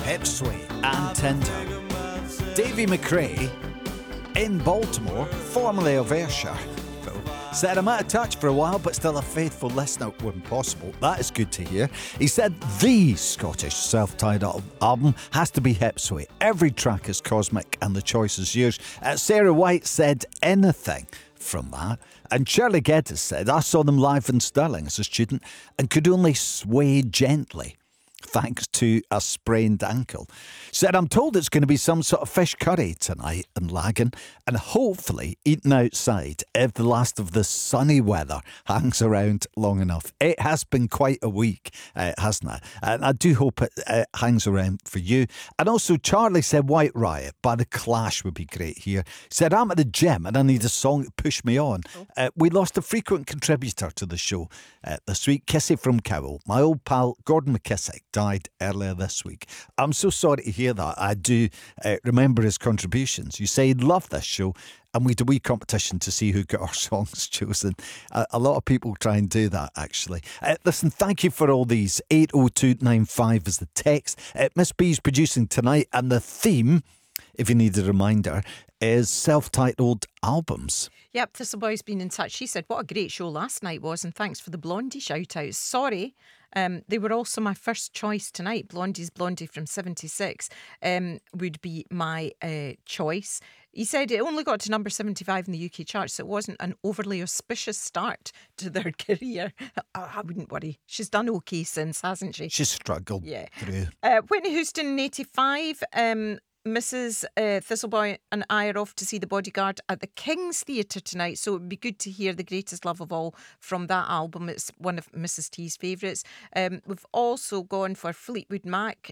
Hipsway and Tinder. Davy McRae in Baltimore, formerly of Ayrshire, said, I'm out of touch for a while, but still a faithful listener when possible. That is good to hear. He said the Scottish self-titled album has to be Hipsway. Every track is cosmic and the choice is yours. Sarah White said anything from that. And Shirley Geddes said, I saw them live in Stirling as a student and could only sway gently thanks to a sprained ankle. Said, I'm told it's going to be some sort of fish curry tonight in Lagan and hopefully eaten outside if the last of the sunny weather hangs around long enough. It has been quite a week, hasn't it? And I do hope it hangs around for you. And also Charlie said White Riot by The Clash would be great here. Said, I'm at the gym and I need a song to push me on. We lost a frequent contributor to the show this week, Kissy from Cowell. My old pal Gordon McKissick died earlier this week. I'm so sorry to hear that. I do remember his contributions. You say he'd love this show, and we do a wee competition to see who got our songs chosen. A lot of people try and do that, actually. Listen, thank you for all these. 80295 is the text. Miss B's producing tonight, and the theme, if you need a reminder, is self-titled albums. Yep, Thistleboy's been in touch. She said, what a great show last night was, and thanks for the Blondie shout-outs. Sorry, they were also my first choice tonight. Blondie's Blondie from 76 would be my choice. He said it only got to number 75 in the UK charts, so it wasn't an overly auspicious start to their career. I wouldn't worry. She's done okay since, hasn't she? She's struggled through. Whitney Houston in 85... Mrs. Thistleboy and I are off to see The Bodyguard at the King's Theatre tonight, so it would be good to hear The Greatest Love of All from that album. It's one of Mrs. T's favourites. We've also gone for Fleetwood Mac.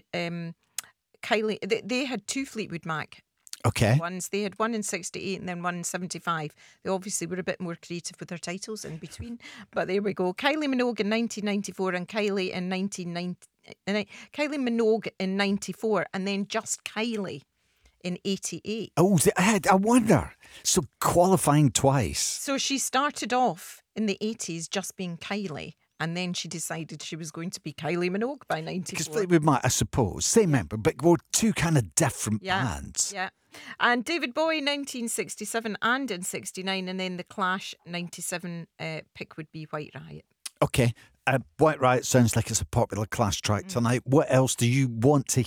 Kylie, they had two Fleetwood Mac ones. They had one in 68 and then one in 75. They obviously were a bit more creative with their titles in between, but there we go. Kylie Minogue in 1994 and Kylie in 1990. Kylie Minogue in 94 and then just Kylie in 88. Oh, I wonder. So qualifying twice. So she started off in the 80s just being Kylie, and then she decided she was going to be Kylie Minogue by 94. Because Fleetwood Mac, I suppose, same member, but we're two kind of different bands. Yeah. And David Bowie 1967 and in 69, and then The Clash 97 pick would be White Riot. Okay. White Riot sounds like it's a popular Clash track tonight. What else do you want to